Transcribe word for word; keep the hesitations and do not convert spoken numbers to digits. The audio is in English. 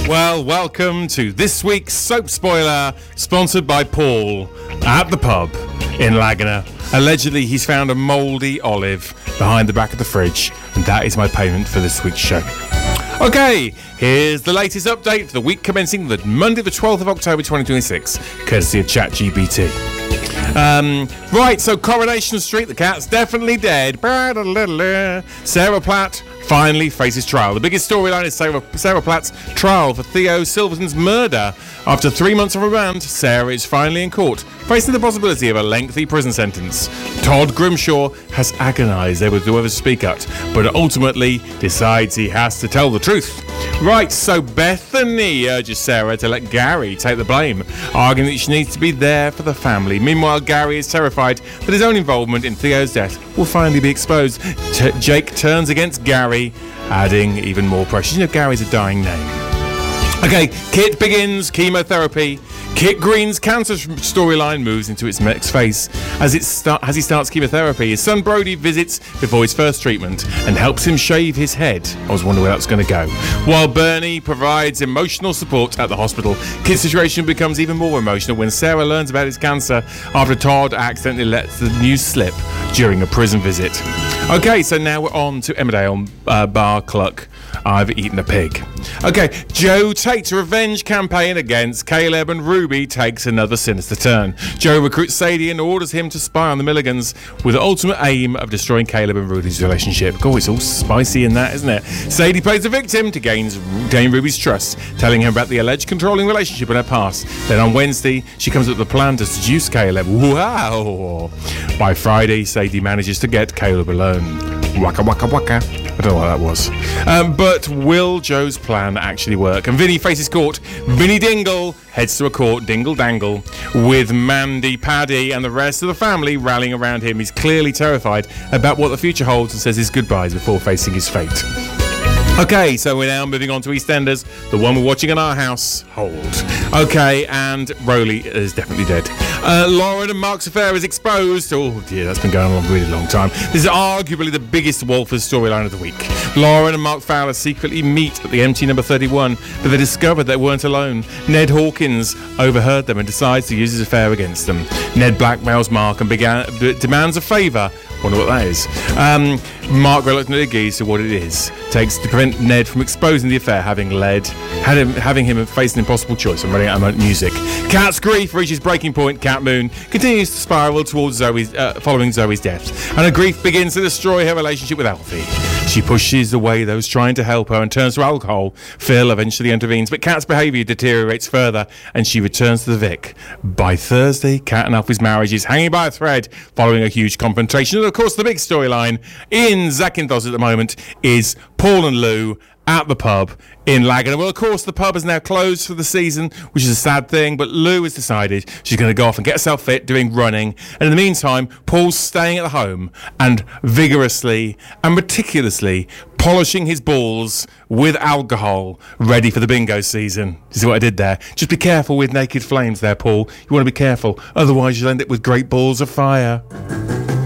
Well, welcome to this week's Soap Spoiler, sponsored by Paul at the pub in Lagana. Allegedly, he's found a mouldy olive behind the back of the fridge, and that is my payment for this week's show. Okay, here's the latest update for the week commencing the Monday the twelfth of October twenty twenty-six, courtesy of ChatGPT. Um, right, so Coronation Street, the cat's definitely dead. Sarah Platt finally faces trial. The biggest storyline is Sarah, Sarah Platt's trial for Theo Silverton's murder. After three months of remand, Sarah is finally in court, facing the possibility of a lengthy prison sentence. Todd Grimshaw has agonised over whether to speak up, but ultimately decides he has to tell the truth. Right, so Bethany urges Sarah to let Gary take the blame, arguing that she needs to be there for the family. Meanwhile, Gary is terrified that his own involvement in Theo's death will finally be exposed. T- Jake turns against Gary, adding even more pressure. You know, Gary's a dying name. Okay, Kit begins chemotherapy. Kit Green's cancer storyline moves into its next phase as it start, as he starts chemotherapy. His son Brody visits before his first treatment and helps him shave his head. I was wondering where that's going to go. While Bernie provides emotional support at the hospital, Kit's situation becomes even more emotional when Sarah learns about his cancer after Todd accidentally lets the news slip during a prison visit. Okay, so now we're on to Emmerdale uh, Bar Cluck. I've eaten a pig. Okay, Joe Tate's revenge campaign against Caleb and Ruby takes another sinister turn. Joe recruits Sadie and orders him to spy on the Milligans with the ultimate aim of destroying Caleb and Ruby's relationship. Oh, it's all spicy in that, isn't it? Sadie plays the victim to gain, gain Ruby's trust, telling him about the alleged controlling relationship in her past. Then on Wednesday, she comes up with a plan to seduce Caleb. Wow! By Friday, Sadie manages to get Caleb alone. Waka waka waka. I don't know what that was. Um, but will Joe's plan actually work? And Vinny faces court. Vinny Dingle heads to a court, dingle dangle, with Mandy, Paddy and the rest of the family rallying around him. He's clearly terrified about what the future holds and says his goodbyes before facing his fate. Okay, so we're now moving on to EastEnders, the one we're watching in our household. Okay, and Rowley is definitely dead. Uh, Lauren and Mark's affair is exposed. Oh dear, that's been going on a really long time. This is arguably the biggest Walford storyline of the week. Lauren and Mark Fowler secretly meet at the empty number thirty-one, but they discovered they weren't alone. Ned Hawkins overheard them and decides to use his affair against them. Ned blackmails Mark and began, d- demands a favour. Wonder what that is. Um, Mark reluctantly agrees to what it is. Takes to prevent Ned from exposing the affair, having led, had him, having him face an impossible choice and running out of music. Kat's grief reaches breaking point. Cat Moon continues to spiral towards Zoe's, uh, following Zoe's death, and her grief begins to destroy her relationship with Alfie. She pushes away those trying to help her and turns to alcohol. Phil eventually intervenes, but Kat's behaviour deteriorates further, and she returns to the Vic. By Thursday, Kat and Alfie's marriage is hanging by a thread, following a huge confrontation. And of course, the big storyline in Zakynthos at the moment is Paul and Lou at the pub in Lagana. Well, of course, the pub is now closed for the season, which is a sad thing, but Lou has decided she's going to go off and get herself fit, doing running. And in the meantime, Paul's staying at the home and vigorously and meticulously polishing his balls with alcohol, ready for the bingo season. You see what I did there? Just be careful with naked flames there, Paul. You want to be careful, otherwise you'll end up with great balls of fire.